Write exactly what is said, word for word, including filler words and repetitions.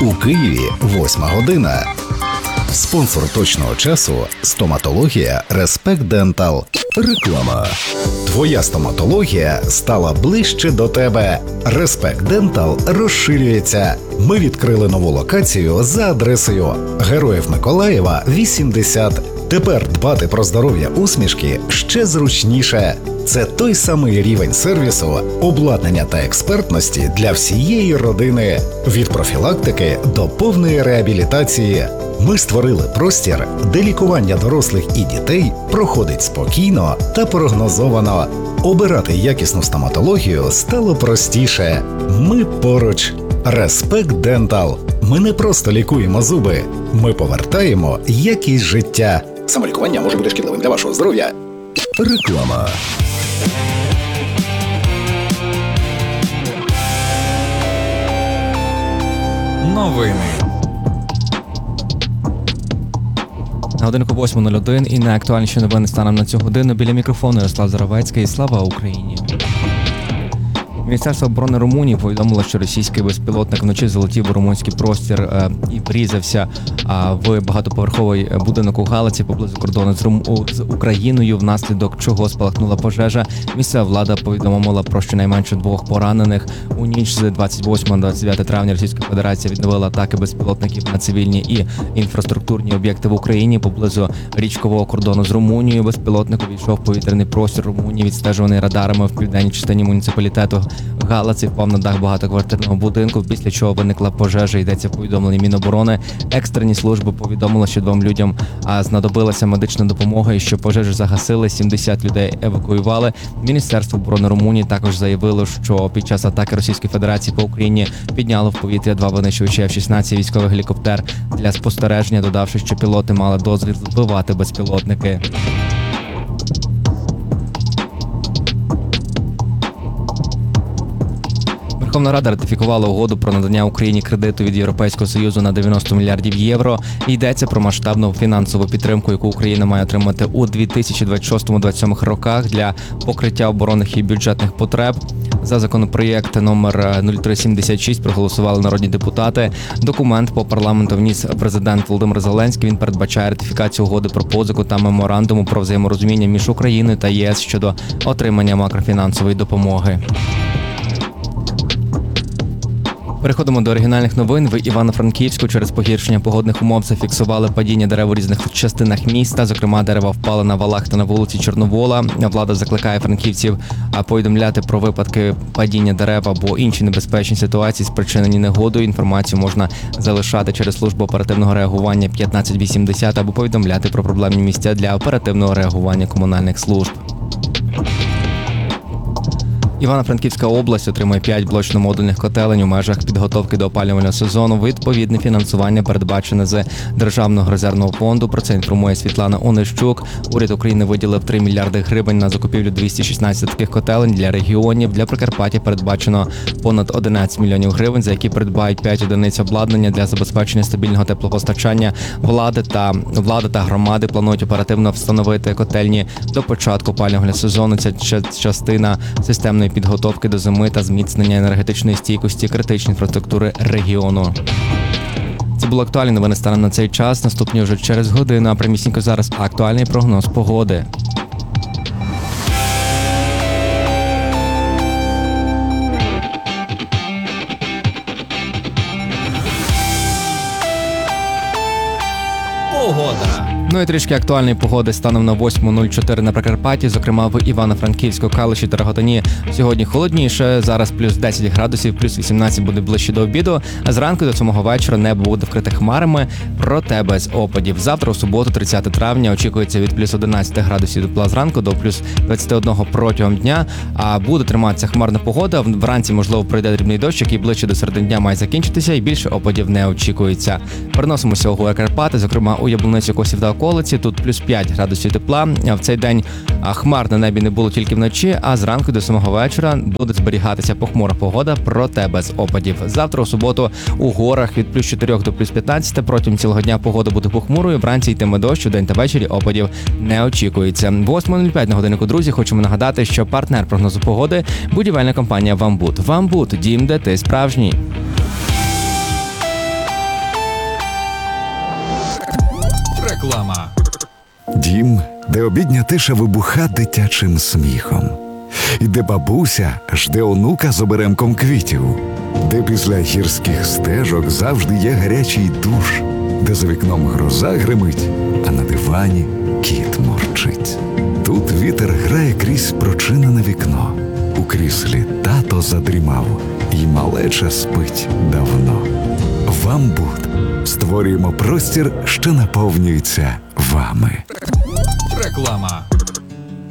У Києві восьма година. Спонсор точного часу – стоматологія Респект Дентал. Реклама. Твоя стоматологія стала ближче до тебе. Респект Дентал розширюється. Ми відкрили нову локацію за адресою Героїв Миколаєва, вісімдесят. Тепер дбати про здоров'я усмішки ще зручніше. Це той самий рівень сервісу, обладнання та експертності для всієї родини. Від профілактики до повної реабілітації. Ми створили простір, де лікування дорослих і дітей проходить спокійно та прогнозовано. Обирати якісну стоматологію стало простіше. Ми поруч. Респект Дентал. Ми не просто лікуємо зуби. Ми повертаємо якість життя. Самолікування може бути шкідливим для вашого здоров'я. Реклама. Новини. На годинку восьма нуль один і найактуальніші новини станом на цю годину. Біля мікрофону Ярослав Заровецький. Слава Україні! Міністерство оборони Румунії повідомило, що російський безпілотник вночі залетів у румунський простір е, і врізався е, в багатоповерховий будинок у Галиці поблизу кордону з, Рум... з Україною, внаслідок чого спалахнула пожежа. Місцева влада повідомила про щонайменше двох поранених. У ніч з двадцять восьмого на двадцять дев'яте травня Російська Федерація відновила атаки безпілотників на цивільні і інфраструктурні об'єкти в Україні поблизу річкового кордону з Румунією. Безпілотник увійшов в повітряний простір Румунії, відстежуваний радарами в південній частині муніципалітету Галиці, впав на дах багатоквартирного будинку, після чого виникла пожежа, йдеться в повідомленні Міноборони. Екстрені служби повідомили, що двом людям знадобилася медична допомога і що пожежу загасили, сімдесят людей евакуювали. Міністерство оборони Румунії також заявило, що під час атаки Російської Федерації по Україні підняло в повітря два винищувачі еф шістнадцять військовий гелікоптер для спостереження, додавши, що пілоти мали дозвіл збивати безпілотники. Верховна Рада ратифікувала угоду про надання Україні кредиту від Європейського Союзу на дев'яносто мільярдів євро. Йдеться про масштабну фінансову підтримку, яку Україна має отримати у дві тисячі двадцять шостому - двадцять сьомому роках для покриття оборонних і бюджетних потреб. За законопроєкт номер нуль три сімдесят шість проголосували народні депутати. Документ по парламенту вніс президент Володимир Зеленський. Він передбачає ратифікацію угоди про позику та меморандуму про взаєморозуміння між Україною та ЄС щодо отримання макрофінансової допомоги. Переходимо до оригінальних новин. В Івано-Франківську через погіршення погодних умов зафіксували падіння дерев у різних частинах міста. Зокрема, дерева впали на валах та на вулиці Чорновола. Влада закликає франківців повідомляти про випадки падіння дерев або інші небезпечні ситуації, спричинені негодою. Інформацію можна залишати через службу оперативного реагування п'ятнадцять вісімдесят або повідомляти про проблемні місця для оперативного реагування комунальних служб. Івано-Франківська область отримує п'ять блочно-модульних котелень у межах підготовки до опалювального сезону. Відповідне фінансування передбачене з Державного резервного фонду. Про це інформує Світлана Онищук. Уряд України виділив три мільярди гривень на закупівлю двісті шістнадцять таких котелень для регіонів. Для Прикарпаття передбачено понад одинадцять мільйонів гривень, за які придбають п'ять одиниць обладнання для забезпечення стабільного теплопостачання. Влади та влада та громади планують оперативно встановити котельні до початку опалювального сезону. Це частина системної підготовки до зими та зміцнення енергетичної стійкості критичної інфраструктури регіону. Це було актуальні новини станом на цей час. Наступні вже через годину, а прямісінько зараз актуальний прогноз погоди. Погода. Ну і трішки актуальної погоди станом на восьму нуль чотири на Прикарпатті, зокрема в Івано-Франківську, Калуші та Роготині. Сьогодні холодніше, зараз плюс десять градусів, плюс вісімнадцять буде ближче до обіду, а зранку до самого вечора небо буде вкрите хмарами, проте без опадів. Завтра у суботу, тридцяте травня, очікується від плюс одинадцять градусів тепла зранку до плюс двадцять один протягом дня, а буде триматися хмарна погода. Вранці, можливо, пройде дрібний дощ, який ближче до середини дня має закінчитися, і більше опадів не очікується. Переносимося у гори Карпати, зокрема у Яблуницю, Косів та околиці. Тут плюс п'ять градусів тепла. В цей день хмар на небі не було тільки вночі, а зранку до самого вечора буде зберігатися похмура погода, проте без опадів. Завтра у суботу у горах від плюс чотирьох до плюс п'ятнадцяти. Протягом цілого дня погода буде похмурою. Вранці йтиме дощ, удень та ввечері опадів не очікується. восьма нуль п'ять на годиннику, друзі. Хочемо нагадати, що партнер прогнозу погоди – будівельна компанія «Вамбут». «Вамбут» – дім, де ти справжній. Реклама. Дім, де обідня тиша вибуха дитячим сміхом. І де бабуся жде онука з оберемком квітів. Де після гірських стежок завжди є гарячий душ. Де за вікном гроза гримить, а на дивані кіт мурчить. Тут вітер грає крізь прочинене вікно. У кріслі тато задрімав, і малеча спить давно. Вам Буд. Створюємо простір, що наповнюється вами. Реклама.